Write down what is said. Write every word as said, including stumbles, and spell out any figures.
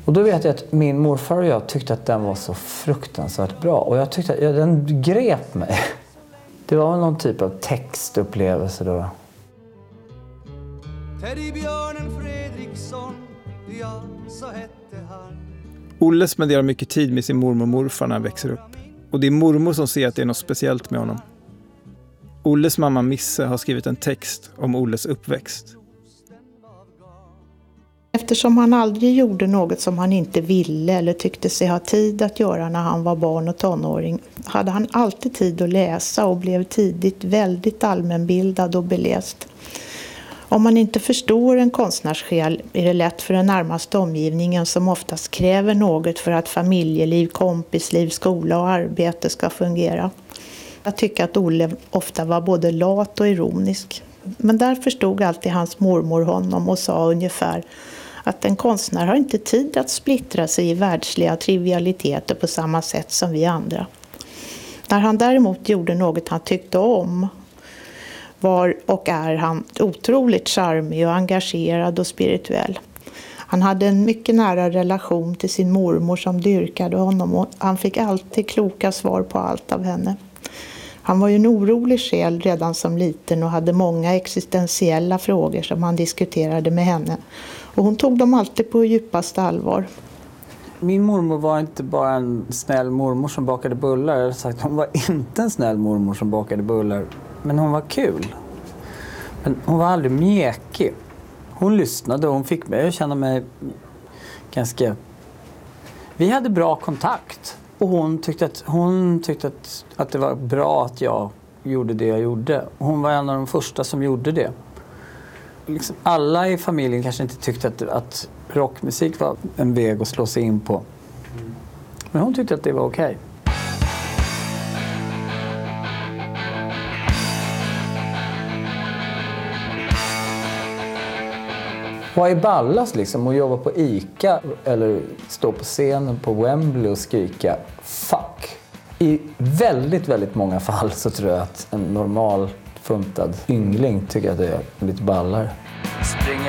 Och då vet jag att min morfar och jag tyckte att den var så fruktansvärt bra. Och jag tyckte att ja, den grep mig. Det var någon typ av textupplevelse då. Teddybjörnen Fredriksson, ja, så hette han. Olle spenderar mycket tid med sin mormor och morfar när han växer upp. Och det är mormor som ser att det är något speciellt med honom. Olles mamma Misse har skrivit en text om Olles uppväxt. Eftersom han aldrig gjorde något som han inte ville eller tyckte sig ha tid att göra när han var barn och tonåring, hade han alltid tid att läsa och blev tidigt väldigt allmänbildad och beläst. Om man inte förstår en konstnärssjäl är det lätt för den närmaste omgivningen som oftast kräver något för att familjeliv, kompisliv, skola och arbete ska fungera. Jag tycker att Olle ofta var både lat och ironisk. Men där förstod alltid hans mormor honom och sa ungefär att en konstnär har inte tid att splittra sig i världsliga trivialiteter på samma sätt som vi andra. När han däremot gjorde något han tyckte om var och är han otroligt charmig och engagerad och spirituell. Han hade en mycket nära relation till sin mormor som dyrkade honom och han fick alltid kloka svar på allt av henne. Han var ju en orolig själ redan som liten och hade många existentiella frågor som han diskuterade med henne. Och hon tog dem alltid på djupaste allvar. Min mormor var inte bara en snäll mormor som bakade bullar. Jag har sagt, hon var inte en snäll mormor som bakade bullar. Men hon var kul. Men hon var aldrig mjäkig. Hon lyssnade och hon fick mig att känna mig ganska... Vi hade bra kontakt. Och hon tyckte, att, hon tyckte att, att det var bra att jag gjorde det jag gjorde. Hon var en av de första som gjorde det. Liksom alla i familjen kanske inte tyckte att, att rockmusik var en väg att slå sig in på. Men hon tyckte att det var okej. Vad är ballas liksom? Att jobba på ICA eller stå på scenen på Wembley och skrika fuck. I väldigt, väldigt många fall så tror jag att en normal funtad yngling tycker att det är lite ballar.